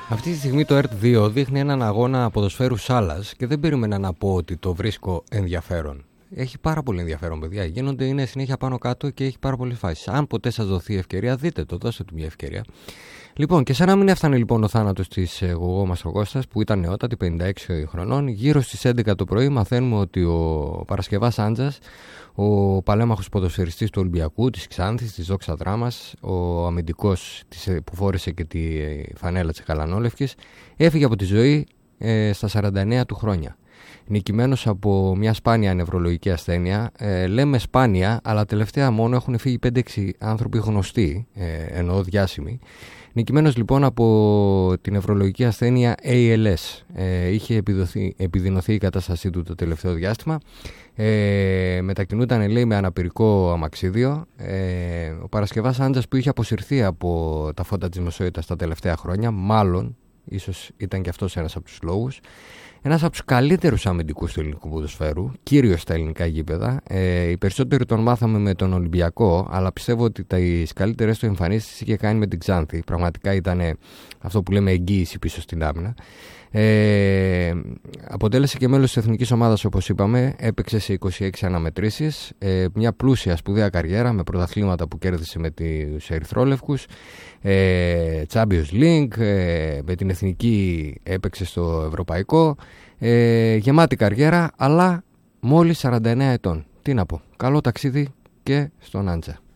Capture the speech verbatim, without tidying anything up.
Αυτή τη στιγμή το ΕΡΤ δύο δείχνει έναν αγώνα ποδοσφαίρου σάλας και δεν περίμενα να πω ότι το βρίσκω ενδιαφέρον. Έχει πάρα πολύ ενδιαφέρον, παιδιά. Γίνονται, είναι συνέχεια πάνω κάτω και έχει πάρα πολλές φάσεις. Αν ποτέ σας δοθεί ευκαιρία, δείτε το, δώστε του μια ευκαιρία. Λοιπόν, και σαν να μην έφτανε λοιπόν ο θάνατος της γογό μας ο Κώστας, που ήταν νεότατη, πενήντα έξι χρονών, γύρω στις έντεκα το πρωί μαθαίνουμε ότι ο Παρασκευάς Άντζας, ο παλέμαχος ποδοσφαιριστής του Ολυμπιακού, της Ξάνθης, της Δόξα Δράμας, ο αμυντικός που φόρεσε και τη φανέλα της Καλανόλευκης, έφυγε από τη ζωή ε, στα σαράντα εννέα του χρόνια. Νικημένος από μια σπάνια νευρολογική ασθένεια. Ε, λέμε σπάνια, αλλά τελευταία μόνο έχουν φύγει πέντε έξι άνθρωποι γνωστοί, ε, εννοώ διάσημοι. Νικημένος λοιπόν από την νευρολογική ασθένεια έι ελ ες. Ε, είχε επιδοθεί, επιδεινωθεί η κατάστασή του το τελευταίο διάστημα. Ε, μετακινούταν, λέει, με αναπηρικό αμαξίδιο. Ε, ο Παρασκευάς Άντζας, που είχε αποσυρθεί από τα φώτα της δημοσιότητας τα τελευταία χρόνια, μάλλον, ίσως ήταν και αυτός ένας από τους λόγους, ένας από τους καλύτερους αμυντικούς του ελληνικού ποδοσφαίρου, κύριος στα ελληνικά γήπεδα. Ε, οι περισσότεροι τον μάθαμε με τον Ολυμπιακό, αλλά πιστεύω ότι τις καλύτερες του εμφανίσεις είχε κάνει με την Ξάνθη. Πραγματικά ήταν αυτό που λέμε εγγύηση πίσω στην άμυνα. Ε, αποτέλεσε και μέλος της εθνικής ομάδας, όπως είπαμε. Έπαιξε σε είκοσι έξι αναμετρήσεις. Ε, μια πλούσια σπουδαία καριέρα με πρωταθλήματα που κέρδισε με τους ερυθρόλευκους, ε, Champions League, ε, με την εθνική έπαιξε στο ευρωπαϊκό. Ε, γεμάτη καριέρα, αλλά μόλις σαράντα εννέα ετών. Τι να πω, καλό ταξίδι και στον Άντζα.